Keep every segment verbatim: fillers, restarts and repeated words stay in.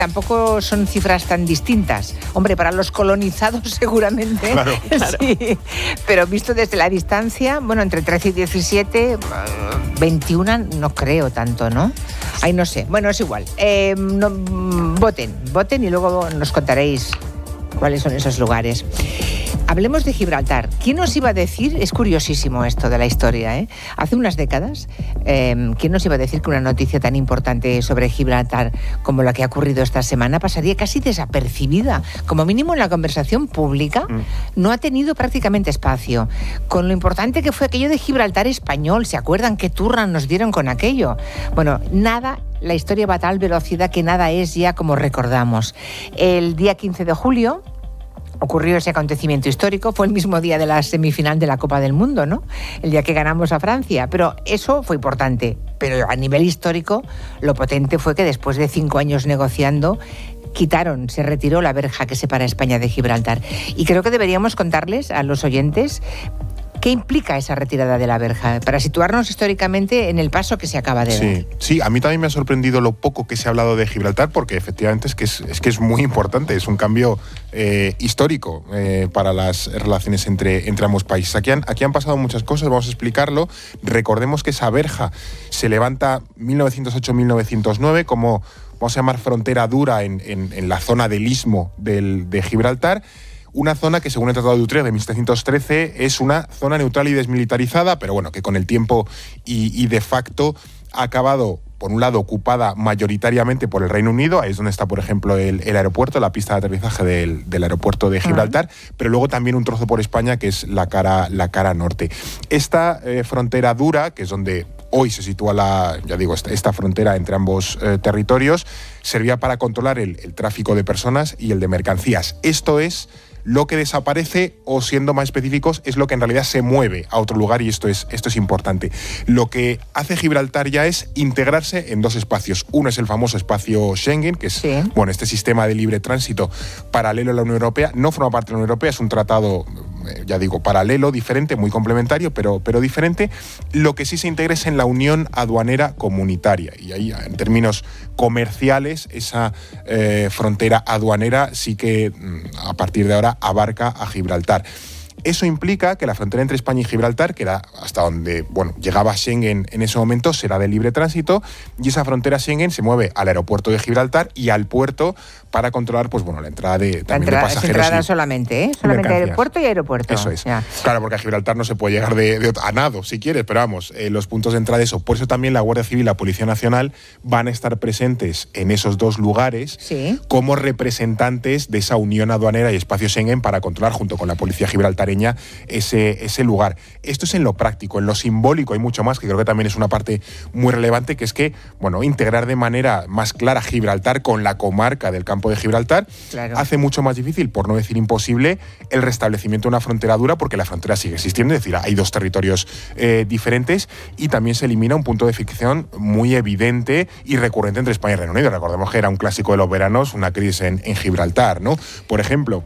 tampoco son cifras tan distintas. Hombre, para los colonizados seguramente, claro, claro. Sí, pero visto desde la distancia, bueno, entre trece y diecisiete, veintiuno no creo tanto, ¿no? Ay, no sé, bueno, es igual. Eh, no, voten, voten y luego nos contaréis cuáles son esos lugares. Hablemos de Gibraltar. ¿Quién nos iba a decir? Es curiosísimo esto de la historia, ¿eh? Hace unas décadas, eh, ¿quién nos iba a decir que una noticia tan importante sobre Gibraltar como la que ha ocurrido esta semana pasaría casi desapercibida? Como mínimo en la conversación pública mm. no ha tenido prácticamente espacio. Con lo importante que fue aquello de Gibraltar español, ¿se acuerdan qué turra nos dieron con aquello? Bueno, nada... La historia va a tal velocidad que nada es ya como recordamos. El día quince de julio ocurrió ese acontecimiento histórico, fue el mismo día de la semifinal de la Copa del Mundo, ¿no? El día que ganamos a Francia, pero eso fue importante. Pero a nivel histórico, lo potente fue que después de cinco años negociando, quitaron, se retiró la verja que separa España de Gibraltar. Y creo que deberíamos contarles a los oyentes ¿qué implica esa retirada de la verja? Para situarnos históricamente en el paso que se acaba de dar. Sí, sí, a mí también me ha sorprendido lo poco que se ha hablado de Gibraltar, porque efectivamente es que es, es, que es muy importante, es un cambio eh, histórico eh, para las relaciones entre, entre ambos países. Aquí han, aquí han pasado muchas cosas, vamos a explicarlo. Recordemos que esa verja se levanta mil novecientos ocho a mil novecientos nueve como, vamos a llamar, frontera dura en, en, en la zona del istmo del, de Gibraltar. Una zona que, según el Tratado de Utrecht de mil setecientos trece, es una zona neutral y desmilitarizada, pero bueno, que con el tiempo y, y de facto ha acabado, por un lado, ocupada mayoritariamente por el Reino Unido. Ahí es donde está, por ejemplo, el, el aeropuerto, la pista de aterrizaje del, del aeropuerto de Gibraltar, uh-huh. pero luego también un trozo por España, que es la cara, la cara norte. Esta eh, frontera dura, que es donde hoy se sitúa la, ya digo, esta, esta frontera entre ambos eh, territorios, servía para controlar el, el tráfico de personas y el de mercancías. Esto es lo que desaparece, o siendo más específicos, es lo que en realidad se mueve a otro lugar, y esto es, esto es importante. Lo que hace Gibraltar ya es integrarse en dos espacios. Uno es el famoso espacio Schengen, que es sí. bueno, este sistema de libre tránsito paralelo a la Unión Europea. No forma parte de la Unión Europea, es un tratado, ya digo, paralelo, diferente, muy complementario, pero, pero diferente. Lo que sí se integra es en la Unión Aduanera Comunitaria, y ahí, en términos comerciales, esa eh, frontera aduanera sí que a partir de ahora abarca a Gibraltar. Eso implica que la frontera entre España y Gibraltar, que era hasta donde bueno, llegaba Schengen en ese momento, será de libre tránsito, y esa frontera Schengen se mueve al aeropuerto de Gibraltar y al puerto para controlar pues, bueno, la entrada de, la entrada, de pasajeros. Es entrada solamente, ¿eh? Solamente aeropuerto y aeropuerto. Eso es. Ya. Claro, porque a Gibraltar no se puede llegar de, de, a nado, si quieres, pero vamos, eh, los puntos de entrada, eso. Por eso también la Guardia Civil y la Policía Nacional van a estar presentes en esos dos lugares sí. como representantes de esa unión aduanera y espacio Schengen para controlar, junto con la policía gibraltareña, ese, ese lugar. Esto es en lo práctico. En lo simbólico hay mucho más, que creo que también es una parte muy relevante, que es que, bueno, integrar de manera más clara Gibraltar con la comarca del Campo de Gibraltar claro. hace mucho más difícil, por no decir imposible, el restablecimiento de una frontera dura, porque la frontera sigue existiendo, es decir, hay dos territorios eh, diferentes, y también se elimina un punto de fricción muy evidente y recurrente entre España y Reino Unido. Recordemos que era un clásico de los veranos, una crisis en, en Gibraltar, ¿no? Por ejemplo,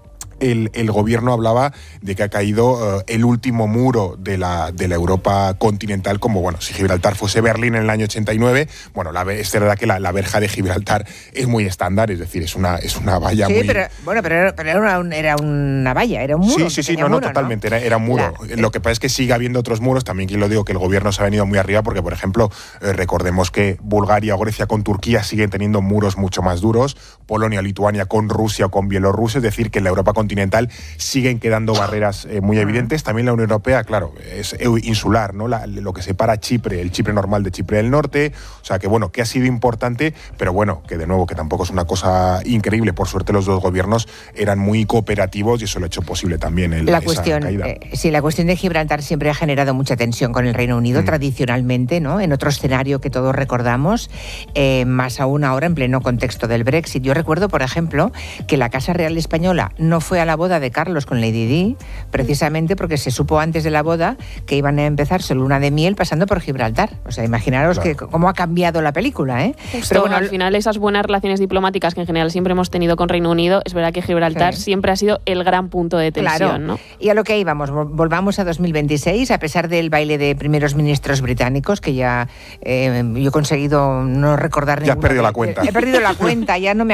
El, el gobierno hablaba de que ha caído uh, el último muro de la, de la Europa continental, como bueno, si Gibraltar fuese Berlín en el año ochenta y nueve, bueno, la, es verdad que la, la verja de Gibraltar es muy estándar, es decir, es una, es una valla sí, muy... Sí, pero, bueno, pero, pero era, una, era una valla, era un muro. Sí, sí, sí, no, no, muro, totalmente, ¿no? Era, era un muro. La, lo que pasa es que sigue habiendo otros muros, también que lo digo, que el gobierno se ha venido muy arriba, porque, por ejemplo, eh, recordemos que Bulgaria o Grecia con Turquía siguen teniendo muros mucho más duros, Polonia, Lituania con Rusia o con Bielorrusia, es decir, que en la Europa continental siguen quedando barreras eh, muy evidentes. También la Unión Europea, claro, es insular, ¿no? La, lo que separa Chipre, el Chipre normal de Chipre del Norte, o sea que bueno, que ha sido importante, pero bueno, que de nuevo, que tampoco es una cosa increíble. Por suerte los dos gobiernos eran muy cooperativos y eso lo ha hecho posible también el, la esa cuestión, caída. Eh, sí, la cuestión de Gibraltar siempre ha generado mucha tensión con el Reino Unido, mm. tradicionalmente, ¿no? En otro escenario que todos recordamos, eh, más aún ahora en pleno contexto del Brexit. Yo recuerdo, por ejemplo, que la Casa Real Española no fue a la boda de Carlos con Lady Di, precisamente porque se supo antes de la boda que iban a empezar su luna de miel pasando por Gibraltar. O sea, imaginaros claro. que cómo ha cambiado la película, ¿eh? Justo, pero bueno, al final esas buenas relaciones diplomáticas que en general siempre hemos tenido con Reino Unido, es verdad que Gibraltar sí. siempre ha sido el gran punto de tensión, claro. ¿no? Y a lo que íbamos, volvamos a dos mil veintiséis, a pesar del baile de primeros ministros británicos, que ya eh, yo he conseguido no recordar ya has perdido de, la cuenta. He perdido la cuenta, ya no me